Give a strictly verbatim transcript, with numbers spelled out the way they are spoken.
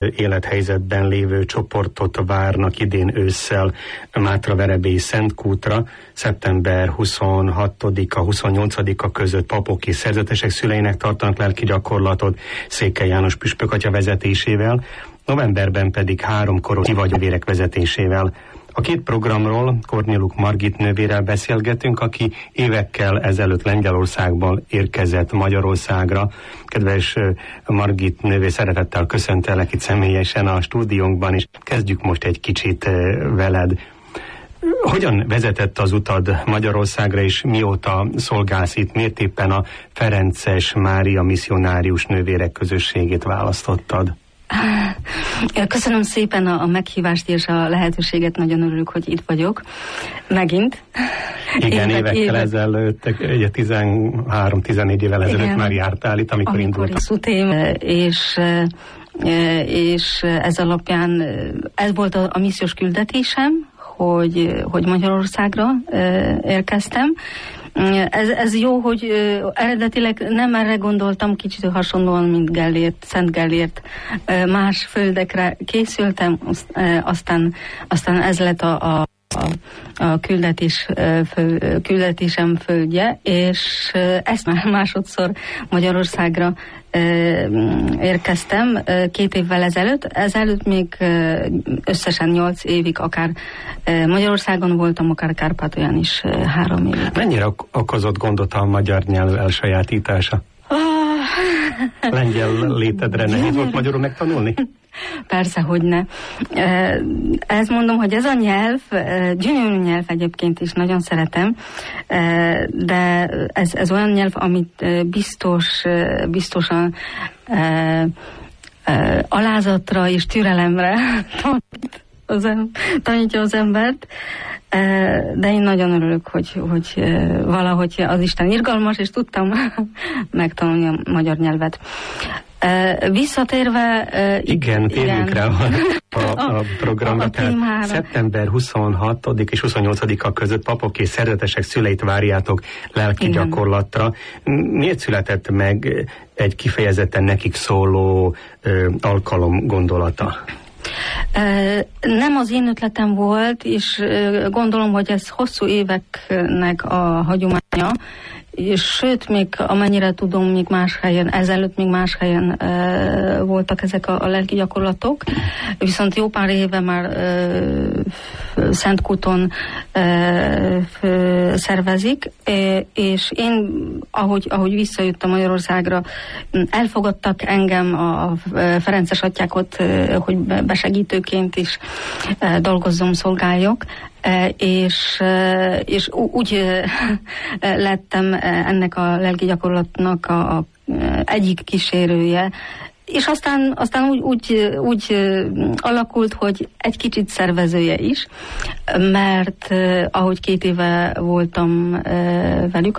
élethelyzetben lévő csoportot várnak idén ősszel Mátraverebélyi Szentkútra, szeptember huszonhatodika huszonnyolcadika között papok és szerzetesek szüleinek tartanak lelki gyakorlatot Székely János püspök atya vezetésével, novemberben pedig három koros hivagyvérek vezetésével. A két programról Kornéluk Margit nővérrel beszélgetünk, aki évekkel ezelőtt Lengyelországból érkezett Magyarországra. Kedves Margit nővér, szeretettel köszöntelek itt személyesen a stúdiónkban, és kezdjük most egy kicsit veled. Hogyan vezetett az utad Magyarországra, és mióta szolgálsz itt? Miért éppen a Ferences Mária misszionárius nővérek közösségét választottad? Köszönöm szépen a, a meghívást és a lehetőséget, nagyon örülök, hogy itt vagyok. Megint. Igen, évek, évekkel évek. ezelőtt, ugye tizenhárom-tizennégy évvel ezelőtt igen, már jártál itt, amikor, amikor indultál. Amikor és, és ez alapján, ez volt a, a missziós küldetésem, hogy, hogy Magyarországra érkeztem. Ez, ez jó, hogy uh, eredetileg nem erre gondoltam, kicsit hasonlóan, mint Gellért, Szent Gellért. Uh, más földekre készültem, uh, aztán, aztán ez lett a, a, a, a küldetés, uh, föl, küldetésem földje, és uh, ezt már másodszor Magyarországra uh, érkeztem uh, két évvel ezelőtt. Ezelőtt még uh, összesen nyolc évig akár uh, Magyarországon voltam, akár Kárpátalján is uh, három évig. Mennyire okozott gondot a magyar nyelv elsajátítása? Lengyel létedre nehéz volt magyarul megtanulni? Persze, hogy ne. Ezt mondom, hogy ez a nyelv, gyönyörű nyelv egyébként is, nagyon szeretem, de ez, ez olyan nyelv, amit biztos, biztosan alázatra és türelemre az, tanítja az embert, de én nagyon örülök, hogy, hogy valahogy az Isten irgalmas, és tudtam megtanulni a magyar nyelvet. Visszatérve... Igen, térjünk rá a, a programra. A, a szeptember huszonhatodika és huszonnyolcadika között papok és szerzetesek szüleit várjátok lelki igen, gyakorlatra. Miért született meg egy kifejezetten nekik szóló ö, alkalom gondolata? Nem az én ötletem volt, és gondolom, hogy ez hosszú éveknek a hagyománya, és sőt, még amennyire tudom, még más helyen, ezelőtt még más helyen e, voltak ezek a, a lelki gyakorlatok, viszont jó pár éve már e, Szentkúton e, e, szervezik, e, és én, ahogy, ahogy visszajöttem Magyarországra, elfogadtak engem a Ferences atyákot, e, hogy besegítőként is e, dolgozzom, szolgáljak, és, és úgy lettem ennek a lelki gyakorlatnak a, a egyik kísérője, és aztán, aztán úgy, úgy, úgy alakult, hogy egy kicsit szervezője is, mert ahogy két éve voltam velük,